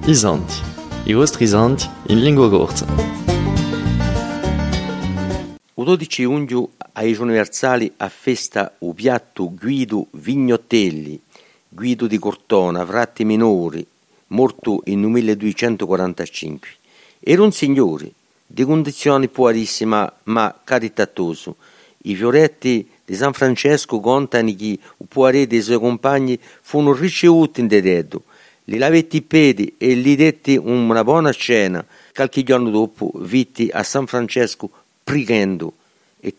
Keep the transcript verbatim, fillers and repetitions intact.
Isanti, i vostri isanti in lingua corsa. Il dodici giugno ai universali a festa u piatto Guido Vignottelli, Guido di Cortona, frate minori, morto in milleduecentoquarantacinque. Era un signore di condizioni poverissime ma caritatoso. I fioretti di San Francesco contano che i poverè dei suoi compagni furono ricevuti in deredo. Li lavetti i piedi e gli detti una buona cena. Qualche giorno dopo vitti a San Francesco pregando.